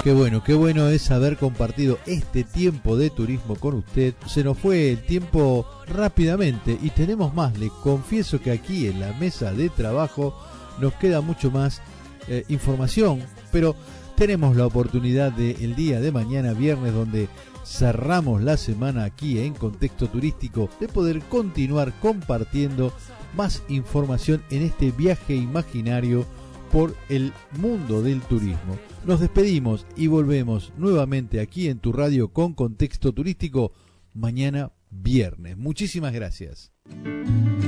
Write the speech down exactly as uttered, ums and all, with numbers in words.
Qué bueno, qué bueno es haber compartido este tiempo de turismo con usted. Se nos fue el tiempo rápidamente y tenemos más. Les confieso que aquí en la mesa de trabajo nos queda mucho más eh, información, pero tenemos la oportunidad de el día de mañana, viernes, donde cerramos la semana aquí en Contexto Turístico, de poder continuar compartiendo más información en este viaje imaginario por el mundo del turismo. Nos despedimos y volvemos nuevamente aquí en tu radio con Contexto Turístico mañana viernes. Muchísimas gracias.